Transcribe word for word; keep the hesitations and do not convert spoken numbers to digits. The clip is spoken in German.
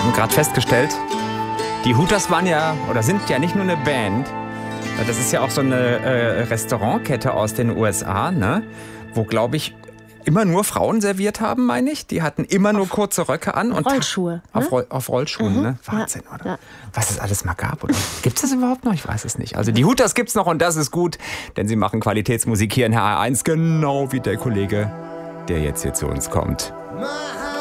gerade festgestellt, die Hooters waren ja oder sind ja nicht nur eine Band. Das ist ja auch so eine äh, Restaurantkette aus den U S A, ne? Wo, glaube ich, immer nur Frauen serviert haben, meine ich. Die hatten immer nur kurze Röcke an. Und Rollschuhe. Auf, Ne? Roll, auf Rollschuhen, Mhm. ne? Wahnsinn, Ja. oder? Ja. Was es alles mal gab, oder? Gibt es das überhaupt noch? Ich weiß es nicht. Also die Hooters gibt's noch und das ist gut, denn sie machen Qualitätsmusik hier in H R eins, genau wie der Kollege, der jetzt hier zu uns kommt.